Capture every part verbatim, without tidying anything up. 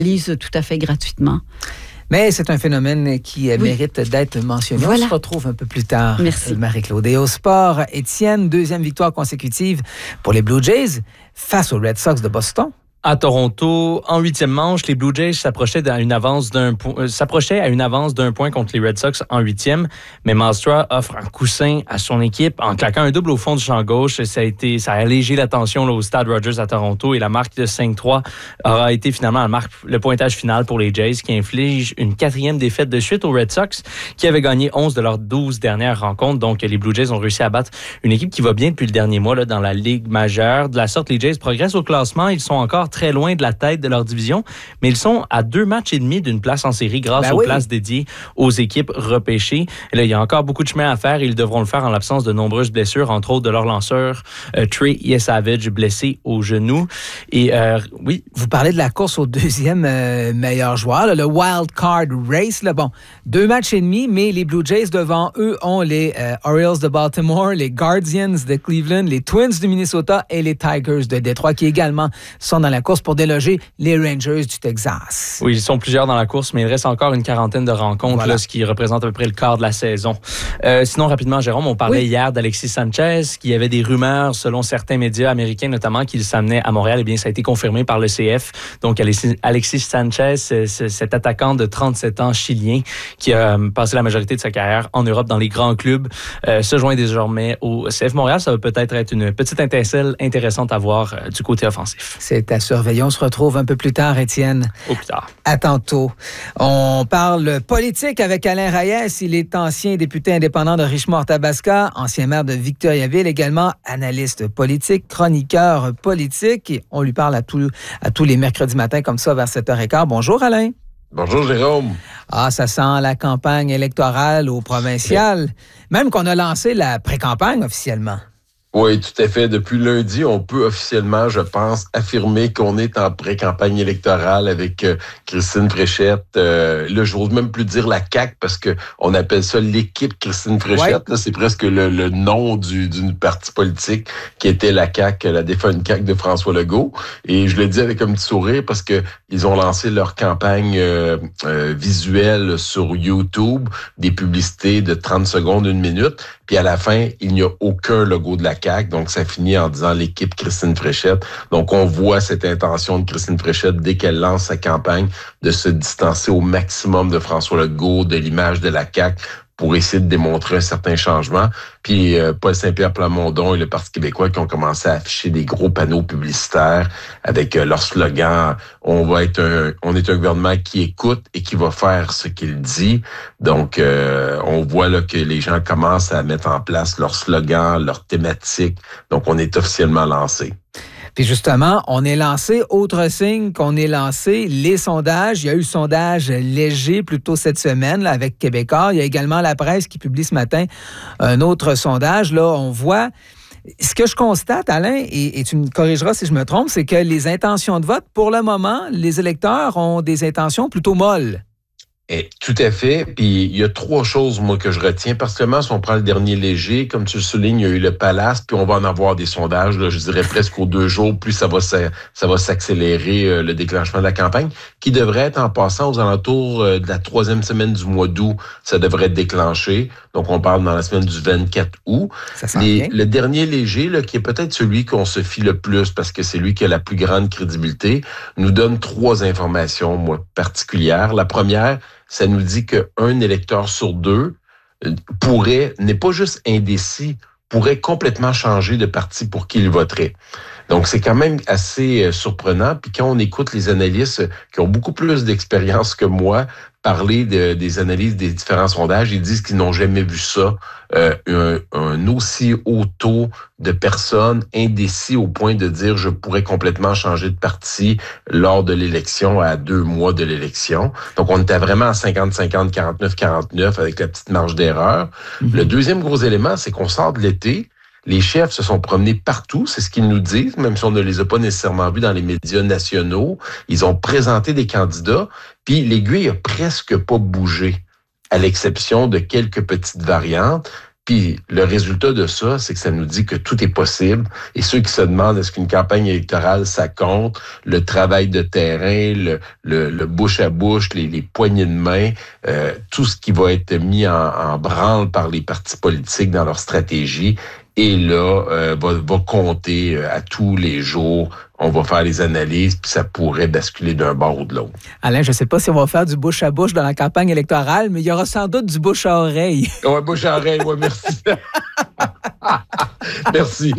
lise tout à fait gratuitement. Mais c'est un phénomène qui oui. mérite d'être mentionné. Voilà. On se retrouve un peu plus tard, Merci. Marie-Claude. Et au sport, Étienne, deuxième victoire consécutive pour les Blue Jays face aux Red Sox de Boston. À Toronto, en huitième manche, les Blue Jays s'approchaient à une avance d'un po- euh, s'approchaient à une avance d'un point contre les Red Sox en huitième, mais Mastra offre un coussin à son équipe en claquant un double au fond du champ gauche. Ça a été, ça a allégé la tension là, au Stade Rogers à Toronto et la marque de cinq trois aura été finalement la marque, le pointage final pour les Jays qui inflige une quatrième défaite de suite aux Red Sox qui avaient gagné onze de leurs douze dernières rencontres. Donc les Blue Jays ont réussi à battre une équipe qui va bien depuis le dernier mois là, dans la Ligue majeure. De la sorte, les Jays progressent au classement. Ils sont encore très loin de la tête de leur division, mais ils sont à deux matchs et demi d'une place en série grâce ben aux oui. places dédiées aux équipes repêchées. Et là, il y a encore beaucoup de chemin à faire et ils devront le faire en l'absence de nombreuses blessures, entre autres de leur lanceur euh, Trey Yesavage, blessé au genou. Et euh, oui. Vous parlez de la course au deuxième euh, meilleur joueur, là, le Wild Card Race. Là, bon, deux matchs et demi, mais les Blue Jays devant eux ont les euh, Orioles de Baltimore, les Guardians de Cleveland, les Twins du Minnesota et les Tigers de Détroit qui également sont dans la course pour déloger les Rangers du Texas. Oui, ils sont plusieurs dans la course, mais il reste encore une quarantaine de rencontres, voilà. là, ce qui représente à peu près le quart de la saison. Euh, sinon, rapidement, Jérôme, on parlait oui. hier d'Alexis Sanchez, qui avait des rumeurs, selon certains médias américains notamment, qu'il s'amenait à Montréal. Eh bien, ça a été confirmé par le C F. Donc, Alexis Sanchez, c'est, c'est cet attaquant de trente-sept ans chilien qui a passé la majorité de sa carrière en Europe dans les grands clubs, euh, se joint désormais au C F Montréal. Ça va peut-être être une petite étincelle intéressante à voir euh, du côté offensif. C'est à surveiller. On se retrouve un peu plus tard, Étienne. Au plus tard. À tantôt. On parle politique avec Alain Reyes. Il est ancien député indépendant de Richemont-Tabasca, ancien maire de Victoriaville, également analyste politique, chroniqueur politique. On lui parle à, tout, à tous les mercredis matins comme ça vers sept heures quinze. Bonjour, Alain. Bonjour, Jérôme. Ah, ça sent la campagne électorale au provincial. Même qu'on a lancé la pré-campagne officiellement. Oui, tout à fait. Depuis lundi, on peut officiellement, je pense, affirmer qu'on est en pré-campagne électorale avec euh, Christine Fréchette. Euh, là, je n'ose même plus dire la C A Q parce que on appelle ça l'équipe Christine Fréchette. Ouais. Là, c'est presque le, le nom du, d'une parti politique qui était la C A Q, la défunte C A Q de François Legault. Et je le dis avec un petit sourire parce que ils ont lancé leur campagne euh, euh, visuelle sur YouTube, des publicités de trente secondes, une minute. Puis à la fin, il n'y a aucun logo de la C A Q. Donc, ça finit en disant l'équipe Christine Fréchette. Donc, on voit cette intention de Christine Fréchette, dès qu'elle lance sa campagne, de se distancer au maximum de François Legault, de l'image de la C A Q, pour essayer de démontrer un certain changement. Puis euh, Paul Saint-Pierre Plamondon et le Parti québécois qui ont commencé à afficher des gros panneaux publicitaires avec euh, leur slogan « On va être un, on est un gouvernement qui écoute et qui va faire ce qu'il dit ». Donc, euh, on voit là que les gens commencent à mettre en place leur slogan, leur thématique. Donc, on est officiellement lancé. Puis justement, on est lancé, autre signe qu'on est lancé, les sondages. Il y a eu sondage léger plus tôt cette semaine là, avec Québécois. Il y a également la presse qui publie ce matin un autre sondage. Là, on voit... Ce que je constate, Alain, et, et tu me corrigeras si je me trompe, c'est que les intentions de vote, pour le moment, les électeurs ont des intentions plutôt molles. Et tout à fait. Puis il y a trois choses, moi, que je retiens. Particulièrement, si on prend le dernier léger, comme tu le soulignes, il y a eu le Palace, puis on va en avoir des sondages, là, je dirais presque aux deux jours, plus ça va, ça va s'accélérer euh, le déclenchement de la campagne, qui devrait être en passant aux alentours euh, de la troisième semaine du mois d'août, ça devrait être déclenché. Donc, on parle dans la semaine du vingt-quatre août. Ça sent Les, bien. Le dernier léger, là, qui est peut-être celui qu'on se fie le plus, parce que c'est lui qui a la plus grande crédibilité, nous donne trois informations, moi, particulières. La première, ça nous dit qu'un électeur sur deux pourrait, n'est pas juste indécis, pourrait complètement changer de parti pour qui il voterait. Donc, c'est quand même assez surprenant. Puis quand on écoute les analystes qui ont beaucoup plus d'expérience que moi parler de, des analyses des différents sondages, ils disent qu'ils n'ont jamais vu ça, euh, un, un aussi haut taux de personnes indécis au point de dire « je pourrais complètement changer de parti lors de l'élection à deux mois de l'élection ». Donc, on était vraiment à cinquante cinquante, quarante-neuf quarante-neuf avec la petite marge d'erreur. Mm-hmm. Le deuxième gros élément, c'est qu'on sort de l'été. Les chefs se sont promenés partout, c'est ce qu'ils nous disent, même si on ne les a pas nécessairement vus dans les médias nationaux. Ils ont présenté des candidats, puis l'aiguille a presque pas bougé, à l'exception de quelques petites variantes. Puis le résultat de ça, c'est que ça nous dit que tout est possible. Et ceux qui se demandent est-ce qu'une campagne électorale, ça compte, le travail de terrain, le, le, le bouche à bouche, les, les poignées de main, euh, tout ce qui va être mis en, en branle par les partis politiques dans leur stratégie, et là, euh, va, va compter euh, à tous les jours. On va faire les analyses, puis ça pourrait basculer d'un bord ou de l'autre. Alain, je ne sais pas si on va faire du bouche à bouche dans la campagne électorale, mais il y aura sans doute du bouche à oreille. Oui, bouche à oreille, oui, merci. Merci.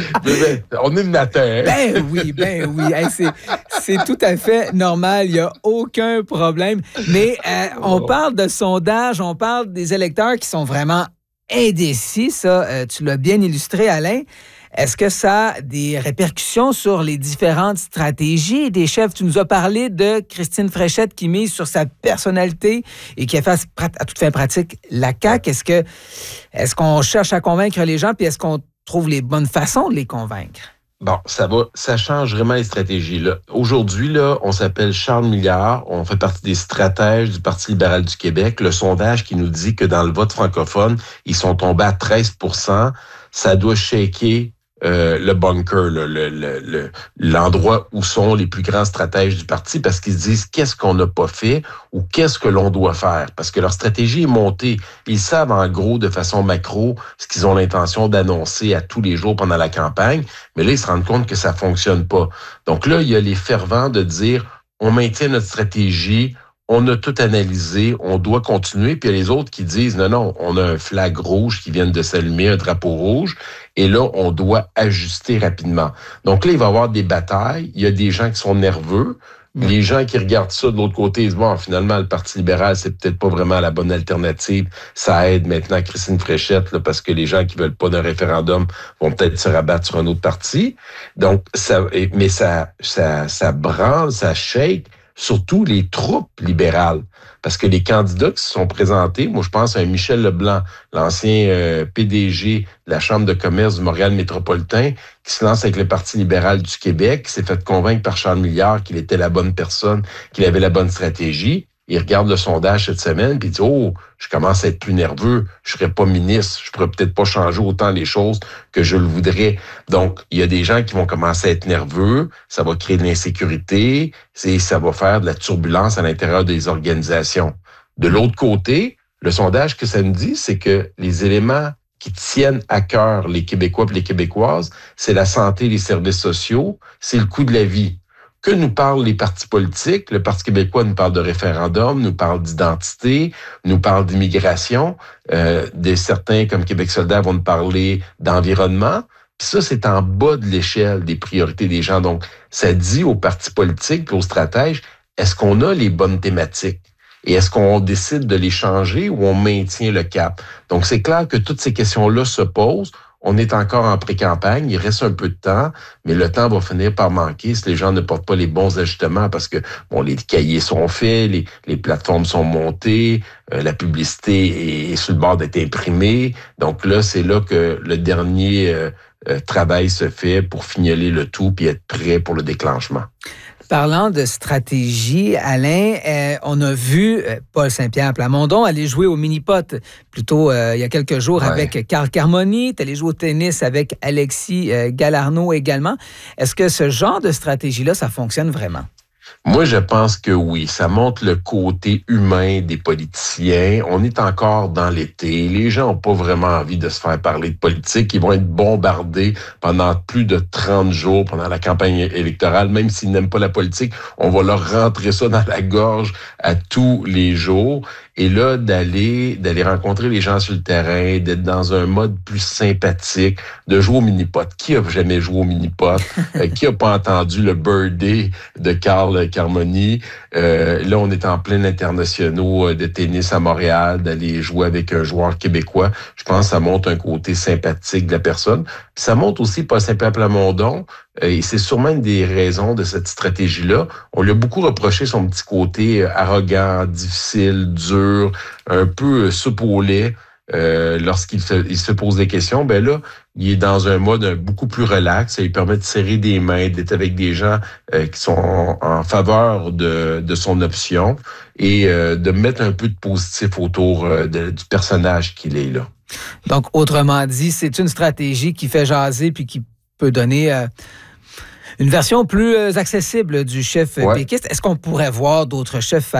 On est de matin. Ben oui, ben oui. Hey, c'est, c'est tout à fait normal. Il n'y a aucun problème. Mais euh, on parle de sondage, on parle des électeurs qui sont vraiment indécis. Ça, euh, tu l'as bien illustré, Alain. Est-ce que ça a des répercussions sur les différentes stratégies des chefs? Tu nous as parlé de Christine Fréchette qui mise sur sa personnalité et qui a fait à toute fin pratique la C A Q. Est-ce que, est-ce qu'on cherche à convaincre les gens puis est-ce qu'on trouve les bonnes façons de les convaincre? Bon, ça va, ça change vraiment les stratégies. Là. Aujourd'hui, là, on s'appelle Charles Milliard, on fait partie des stratèges du Parti libéral du Québec. Le sondage qui nous dit que dans le vote francophone, ils sont tombés à treize pour cent. Ça doit shaker euh, le bunker, là, le, le, le, l'endroit où sont les plus grands stratèges du parti, parce qu'ils se disent qu'est-ce qu'on n'a pas fait ou qu'est-ce que l'on doit faire. Parce que leur stratégie est montée. Ils savent en gros, de façon macro, ce qu'ils ont l'intention d'annoncer à tous les jours pendant la campagne. Mais là, ils se rendent compte que ça fonctionne pas. Donc là, il y a les fervents de dire on maintient notre stratégie, on a tout analysé, on doit continuer. Puis il y a les autres qui disent, non, non, on a un flag rouge qui vient de s'allumer, un drapeau rouge, et là, on doit ajuster rapidement. Donc là, il va y avoir des batailles. Il y a des gens qui sont nerveux. Mmh. Les gens qui regardent ça de l'autre côté, ils disent, bon, finalement, le Parti libéral, c'est peut-être pas vraiment la bonne alternative. Ça aide maintenant Christine Fréchette, là, parce que les gens qui veulent pas d'un référendum vont peut-être se rabattre sur un autre parti. Donc, ça, mais ça, ça, ça branle, ça shake surtout les troupes libérales. Parce que les candidats qui se sont présentés, moi je pense à un Michel Leblanc, l'ancien euh, P D G de la Chambre de commerce du Montréal métropolitain, qui se lance avec le Parti libéral du Québec, qui s'est fait convaincre par Charles Milliard qu'il était la bonne personne, qu'il avait la bonne stratégie. Il regarde le sondage cette semaine, puis il dit « Oh, je commence à être plus nerveux, je serai pas ministre, je pourrais peut-être pas changer autant les choses que je le voudrais. » Donc, il y a des gens qui vont commencer à être nerveux, ça va créer de l'insécurité, c'est, ça va faire de la turbulence à l'intérieur des organisations. De l'autre côté, le sondage que ça nous dit, c'est que les éléments qui tiennent à cœur les Québécois et les Québécoises, c'est la santé, les services sociaux, c'est le coût de la vie. Que nous parlent les partis politiques? Le Parti québécois nous parle de référendum, nous parle d'identité, nous parle d'immigration. Euh, des certains, comme Québec solidaire, vont nous parler d'environnement. Puis ça, c'est en bas de l'échelle des priorités des gens. Donc, ça dit aux partis politiques et aux stratèges, est-ce qu'on a les bonnes thématiques? Et est-ce qu'on décide de les changer ou on maintient le cap? Donc, c'est clair que toutes ces questions-là se posent. On est encore en pré-campagne, il reste un peu de temps, mais le temps va finir par manquer si les gens ne portent pas les bons ajustements parce que bon, les cahiers sont faits, les, les plateformes sont montées, euh, la publicité est, est sur le bord d'être imprimée. Donc là, c'est là que le dernier euh, euh, travail se fait pour fignoler le tout puis être prêt pour le déclenchement. Parlant de stratégie, Alain, euh, on a vu euh, Paul Saint-Pierre Plamondon aller jouer au mini-pot plutôt euh, il y a quelques jours ouais. avec Carl Carmoni. Tu es allé jouer au tennis avec Alexis euh, Galarneau également. Est-ce que ce genre de stratégie-là, ça fonctionne vraiment? Moi, je pense que oui. Ça montre le côté humain des politiciens. On est encore dans l'été. Les gens n'ont pas vraiment envie de se faire parler de politique. Ils vont être bombardés pendant plus de trente jours pendant la campagne électorale. Même s'ils n'aiment pas la politique, on va leur rentrer ça dans la gorge à tous les jours. Et là, d'aller d'aller rencontrer les gens sur le terrain, d'être dans un mode plus sympathique, de jouer au mini-pot. Qui a jamais joué au mini-pot? euh, qui a pas entendu le birthday de Carl Carmoni? Euh, là, on est en plein internationaux de tennis à Montréal, d'aller jouer avec un joueur québécois. Je pense que ça montre un côté sympathique de la personne. Puis ça montre aussi Paul Saint-Pierre Plamondon, euh, et c'est sûrement une des raisons de cette stratégie-là. On lui a beaucoup reproché son petit côté arrogant, difficile, dur, un peu soupe au lait euh, lorsqu'il se, il se pose des questions. Ben là, il est dans un mode beaucoup plus relax. Ça lui permet de serrer des mains, d'être avec des gens euh, qui sont en, en faveur de, de son option et euh, de mettre un peu de positif autour euh, de, du personnage qu'il est là. Donc, autrement dit, c'est une stratégie qui fait jaser puis qui peut donner euh, une version plus accessible du chef ouais. péquiste. Est-ce qu'on pourrait voir d'autres chefs